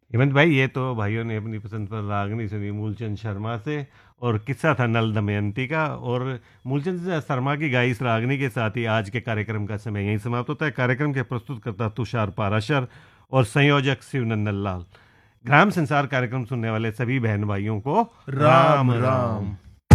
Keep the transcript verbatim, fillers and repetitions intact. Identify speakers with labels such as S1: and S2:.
S1: हेमंत भाई, ये तो भाइयों ने अपनी पसंद पर रागनी सुनी मूलचंद शर्मा से, और किस्सा था नल दमयंती का। और मूलचंद शर्मा की गाई इस रागनी के साथ ही आज के कार्यक्रम का समय यहीं समाप्त होता है। कार्यक्रम के प्रस्तुत करता तुषार पाराशर और संयोजक शिवनंदन लाल। ग्राम संसार कार्यक्रम सुनने वाले सभी बहन भाइयों को
S2: राम
S1: राम
S2: राम।
S1: राम।